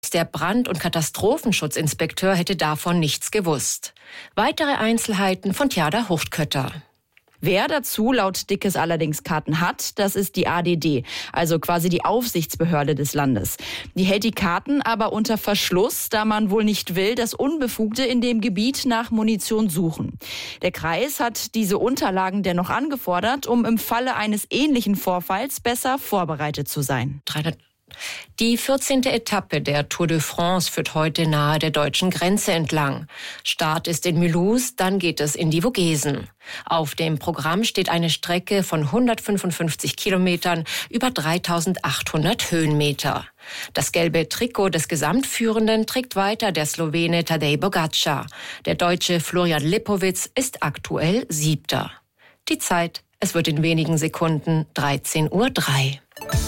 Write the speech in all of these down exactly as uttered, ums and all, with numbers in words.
Selbst der Brand- und Katastrophenschutzinspekteur hätte davon nichts gewusst. Weitere Einzelheiten von Tjada Huchtkötter. Wer dazu laut Dickes allerdings Karten hat, das ist die A D D, also quasi die Aufsichtsbehörde des Landes. Die hält die Karten aber unter Verschluss, da man wohl nicht will, dass Unbefugte in dem Gebiet nach Munition suchen. Der Kreis hat diese Unterlagen dennoch angefordert, um im Falle eines ähnlichen Vorfalls besser vorbereitet zu sein. Die vierzehnte Etappe der Tour de France führt heute nahe der deutschen Grenze entlang. Start ist in Mulhouse, dann geht es in die Vogesen. Auf dem Programm steht eine Strecke von hundertfünfundfünfzig Kilometern über dreitausendachthundert Höhenmeter. Das gelbe Trikot des Gesamtführenden trägt weiter der Slowene Tadej Pogačar. Der Deutsche Florian Lipowitz ist aktuell Siebter. Die Zeit, es wird in wenigen Sekunden dreizehn Uhr drei.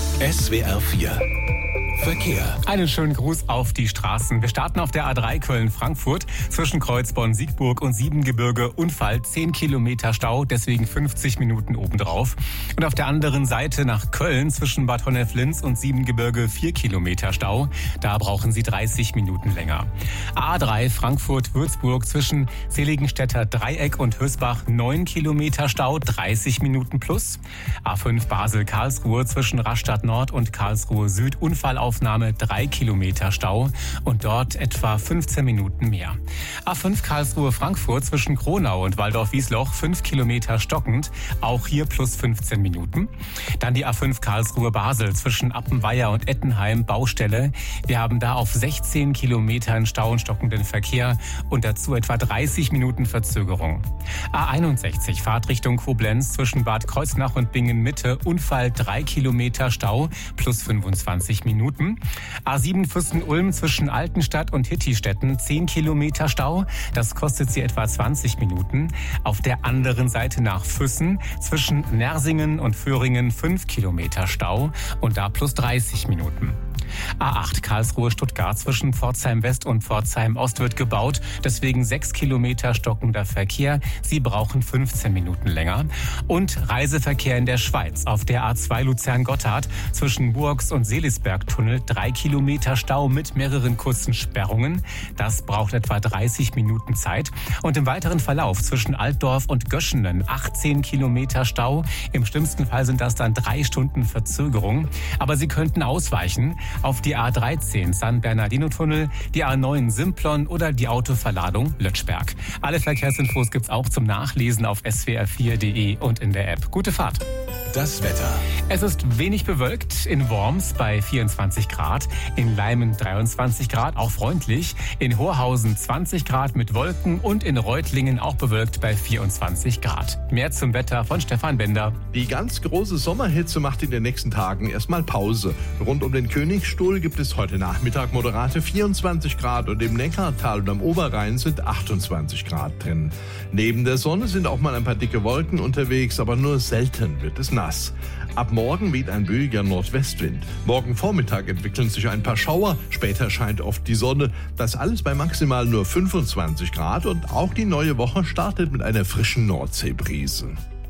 S W R vier Verkehr. Einen schönen Gruß auf die Straßen. Wir starten auf der A drei Köln-Frankfurt zwischen Kreuzborn-Siegburg und Siebengebirge. Unfall, zehn Kilometer Stau, deswegen fünfzig Minuten obendrauf. Und auf der anderen Seite nach Köln zwischen Bad Honnef-Linz und Siebengebirge vier Kilometer Stau. Da brauchen Sie dreißig Minuten länger. A drei Frankfurt-Würzburg zwischen Seligenstädter Dreieck und Hösbach neun Kilometer Stau, dreißig Minuten plus. A fünf Basel-Karlsruhe zwischen Rastatt Nord und Karlsruhe Süd. Unfallaufnahme drei Kilometer Stau und dort etwa fünfzehn Minuten mehr. A fünf Karlsruhe-Frankfurt zwischen Kronau und Waldorf-Wiesloch fünf Kilometer stockend, auch hier plus fünfzehn Minuten. Dann die A fünf Karlsruhe-Basel zwischen Appenweier und Ettenheim, Baustelle. Wir haben da auf sechzehn Kilometern Stau und stockenden Verkehr und dazu etwa dreißig Minuten Verzögerung. A einundsechzig Fahrtrichtung Koblenz zwischen Bad Kreuznach und Bingen-Mitte, Unfall drei Kilometer Stau plus fünfundzwanzig Minuten. A sieben Fürsten-Ulm zwischen Altenstadt und Hittistetten zehn Kilometer Stau. Das kostet Sie etwa zwanzig Minuten. Auf der anderen Seite nach Füssen zwischen Nersingen und Föhringen fünf Kilometer Stau und da plus dreißig Minuten. A acht Karlsruhe-Stuttgart zwischen Pforzheim West und Pforzheim Ost wird gebaut, deswegen sechs Kilometer stockender Verkehr. Sie brauchen fünfzehn Minuten länger. Und Reiseverkehr in der Schweiz auf der A zwei Luzern-Gotthard zwischen Burgs und Seelisberg-Tunnel drei Kilometer Stau mit mehreren kurzen Sperrungen. Das braucht etwa dreißig Minuten Zeit. Und im weiteren Verlauf zwischen Altdorf und Göschenen achtzehn Kilometer Stau. Im schlimmsten Fall sind das dann drei Stunden Verzögerung. Aber Sie könnten ausweichen auf die A dreizehn San Bernardino-Tunnel, die A neun Simplon oder die Autoverladung Lötschberg. Alle Verkehrsinfos gibt's auch zum Nachlesen auf s w r vier punkt d e und in der App. Gute Fahrt. Das Wetter. Es ist wenig bewölkt, in Worms bei vierundzwanzig Grad, in Leimen dreiundzwanzig Grad, auch freundlich, in Horhausen zwanzig Grad mit Wolken und in Reutlingen auch bewölkt bei vierundzwanzig Grad. Mehr zum Wetter von Stefan Bender. Die ganz große Sommerhitze macht in den nächsten Tagen erstmal Pause. Rund um den Königsstuhl gibt es heute Nachmittag moderate vierundzwanzig Grad und im Neckartal und am Oberrhein sind achtundzwanzig Grad drin. Neben der Sonne sind auch mal ein paar dicke Wolken unterwegs, aber nur selten wird es nass. Ab morgen weht ein böiger Nordwestwind. Morgen Vormittag entwickeln sich ein paar Schauer, später scheint oft die Sonne. Das alles bei maximal nur fünfundzwanzig Grad und auch die neue Woche startet mit einer frischen Nordseebrise.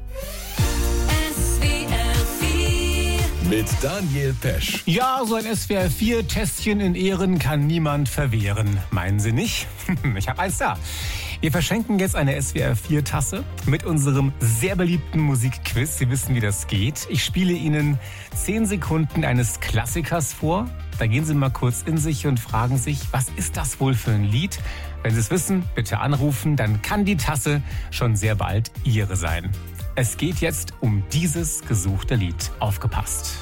Mit Daniel Pesch. Ja, so ein S W R vier Tässchen in Ehren kann niemand verwehren. Meinen Sie nicht? Ich habe eins da. Wir verschenken jetzt eine S W R vier Tasse mit unserem sehr beliebten Musikquiz. Sie wissen, wie das geht. Ich spiele Ihnen zehn Sekunden eines Klassikers vor. Da gehen Sie mal kurz in sich und fragen sich, was ist das wohl für ein Lied? Wenn Sie es wissen, bitte anrufen, dann kann die Tasse schon sehr bald Ihre sein. Es geht jetzt um dieses gesuchte Lied. Aufgepasst.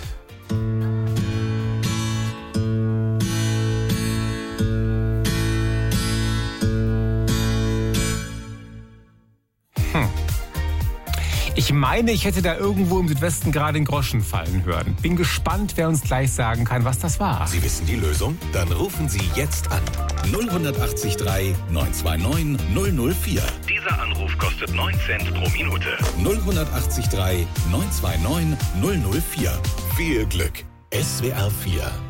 Hm. Ich meine, ich hätte da irgendwo im Südwesten gerade in Groschen fallen hören. Bin gespannt, wer uns gleich sagen kann, was das war. Sie wissen die Lösung? Dann rufen Sie jetzt an. null acht drei neun zwei neun null null vier. Dieser Anruf kostet neun Cent pro Minute. null acht drei neun zwei neun null null vier. Viel Glück. S W R vier